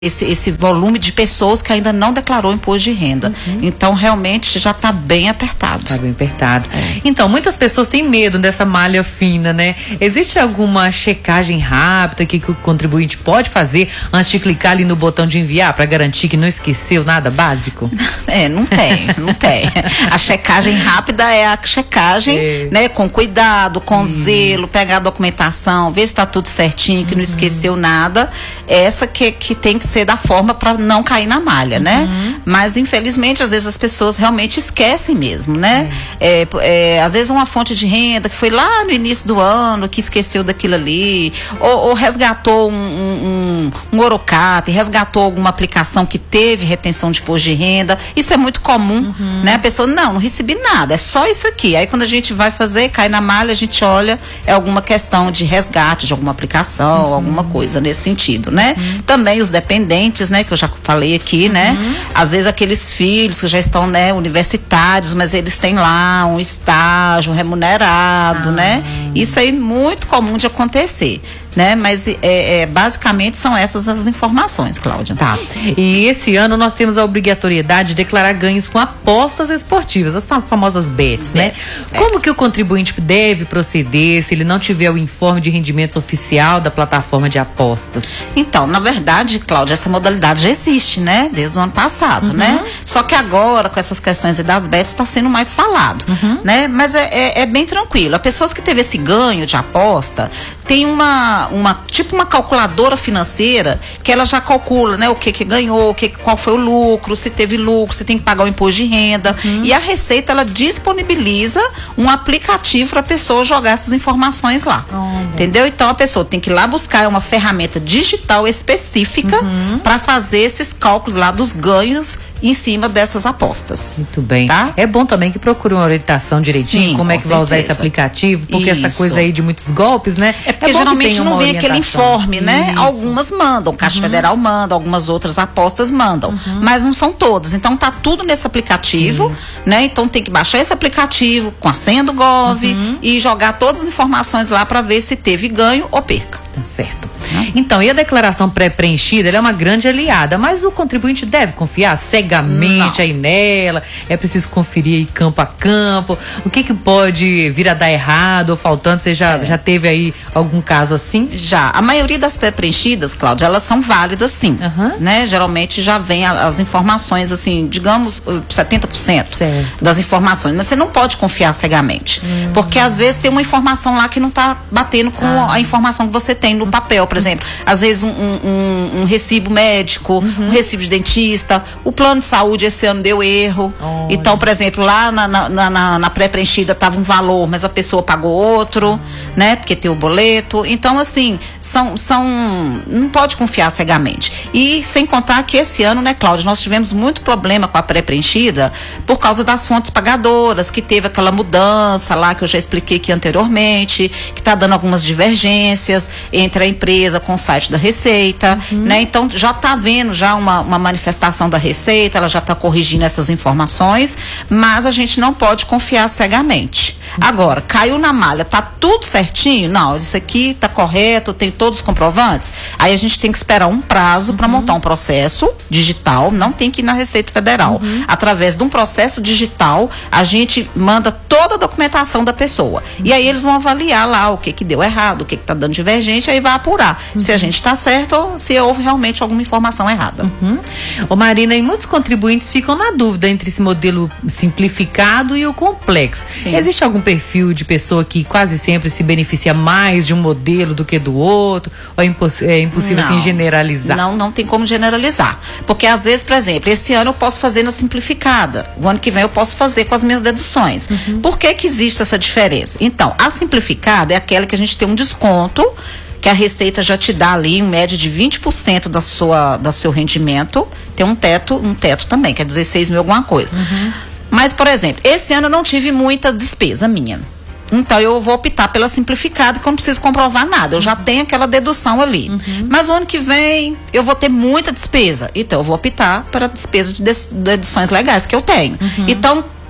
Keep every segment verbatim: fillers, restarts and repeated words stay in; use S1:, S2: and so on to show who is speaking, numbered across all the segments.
S1: Esse, esse volume de pessoas que ainda não declarou imposto de renda. Uhum. Então, realmente, já está bem apertado.
S2: Está bem apertado. É. Então, muitas pessoas têm medo dessa malha fina, né? Existe alguma checagem rápida que, que o contribuinte pode fazer antes de clicar ali no botão de enviar para garantir que não esqueceu nada básico?
S1: É, não tem, não tem. A checagem rápida é a checagem, é. né, com cuidado, com Isso. zelo, pegar a documentação, ver se está tudo certinho, que uhum. não esqueceu nada. Essa que, que tem que ser da forma para não cair na malha, uhum. né? Mas infelizmente às vezes as pessoas realmente esquecem mesmo, né? Uhum. É, é, às vezes uma fonte de renda que foi lá no início do ano, que esqueceu daquilo ali, ou, ou resgatou um, um, um Orocap, resgatou alguma aplicação que teve retenção de imposto de renda. Isso é muito comum, uhum. né? A pessoa, não, não recebi nada, é só isso aqui. Aí quando a gente vai fazer, cai na malha, a gente olha, é alguma questão de resgate de alguma aplicação, uhum. alguma coisa nesse sentido, né? Uhum. Também os dependentes dependentes, né, que eu já falei aqui, uhum. né, às vezes aqueles filhos que já estão, né, universitários, mas eles têm lá um estágio remunerado, ah. né, isso aí é muito comum de acontecer, né, mas é, é, basicamente são essas as informações, Cláudia.
S2: Tá, e esse ano nós temos a obrigatoriedade de declarar ganhos com apostas esportivas, as famosas bets, né, é. Como que o contribuinte deve proceder se ele não tiver o informe de rendimentos oficial da plataforma de apostas?
S1: Então, na verdade, Cláudia, essa modalidade já existe, né? Desde o ano passado, uhum. né? Só que agora, com essas questões das bets, está sendo mais falado, uhum. né? Mas é, é, é bem tranquilo. As pessoas que teve esse ganho de aposta, tem uma, uma, tipo uma calculadora financeira que ela já calcula, né? O que que ganhou, o que, qual foi o lucro, se teve lucro, se tem que pagar o imposto de renda. Uhum. E a Receita, ela disponibiliza um aplicativo para a pessoa jogar essas informações lá. Oh, entendeu? Então, a pessoa tem que ir lá buscar uma ferramenta digital específica uhum. para fazer esses cálculos lá dos ganhos em cima dessas apostas.
S2: Muito bem. Tá? É bom também que procure uma orientação direitinho, Sim, como é que vai certeza. usar esse aplicativo, porque Isso. essa coisa aí de muitos golpes, né?
S1: É porque é geralmente não vem aquele informe, né? Isso. Algumas mandam, Caixa uhum. Federal manda, algumas outras apostas mandam, uhum. mas não são todas. Então tá tudo nesse aplicativo, Sim. né? Então tem que baixar esse aplicativo com a senha do Gov uhum. e jogar todas as informações lá para ver se teve ganho ou perca.
S2: Tá certo. Então, e a declaração pré-preenchida, ela é uma grande aliada, mas o contribuinte deve confiar cegamente Não. aí nela, é preciso conferir aí campo a campo, o que que pode vir a dar errado ou faltando, você já, é. já teve aí algum caso assim?
S1: Já, a maioria das pré-preenchidas, Cláudia, elas são válidas sim, uhum. né, geralmente já vem a, as informações assim, digamos setenta por cento certo. Das informações, mas você não pode confiar cegamente, hum. porque às vezes tem uma informação lá que não está batendo com ah. a informação que você tem no papel, por exemplo, às vezes um, um, um recibo médico, uhum. um recibo de dentista, o plano de saúde esse ano deu erro, oh, então, por exemplo, lá na, na, na, na pré-preenchida estava um valor, mas a pessoa pagou outro, uhum. né, porque tem o boleto, então assim, são, são, não pode confiar cegamente, e sem contar que esse ano, né, Cláudia, nós tivemos muito problema com a pré-preenchida por causa das fontes pagadoras, que teve aquela mudança lá que eu já expliquei aqui anteriormente, que está dando algumas divergências entre a empresa com o site da Receita, uhum. né? Então já está havendo já uma, uma manifestação da Receita, ela já está corrigindo essas informações, mas a gente não pode confiar cegamente. Uhum. Agora, caiu na malha, tá tudo certinho? Não, isso aqui tá correto, tem todos os comprovantes? Aí a gente tem que esperar um prazo uhum. para montar um processo digital, não tem que ir na Receita Federal. Uhum. Através de um processo digital, a gente manda toda a documentação da pessoa. Uhum. E aí eles vão avaliar lá o que que deu errado, o que que tá dando divergência, aí vai apurar uhum. se a gente está certo ou se houve realmente alguma informação errada.
S2: Uhum. Ô Marina, e muitos contribuintes ficam na dúvida entre esse modelo simplificado e o complexo. Sim. Existe algum perfil de pessoa que quase sempre se beneficia mais de um modelo do que do outro? Ou é, imposs é impossível não, assim generalizar?
S1: Não, não tem como generalizar. Porque às vezes, por exemplo, esse ano eu posso fazer na simplificada. O ano que vem eu posso fazer com as minhas deduções. Uhum. Por que que existe essa diferença? Então, a simplificada é aquela que a gente tem um desconto, que a Receita já te dá ali em média de vinte por cento da sua, da seu rendimento, tem um teto, um teto também, que é dezesseis mil alguma coisa. Uhum. Mas, por exemplo, esse ano eu não tive muita despesa minha. Então eu vou optar pela simplificada, que eu não preciso comprovar nada, eu já tenho aquela dedução ali. Uhum. Mas o ano que vem eu vou ter muita despesa, então eu vou optar para a despesa de deduções legais que eu tenho. Uhum. Então,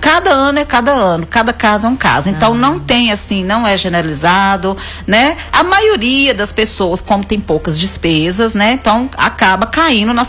S1: cada ano é cada ano, cada caso é um caso. Então, ah. não tem assim, não é generalizado, né? A maioria das pessoas, como tem poucas despesas, né? Então, acaba caindo na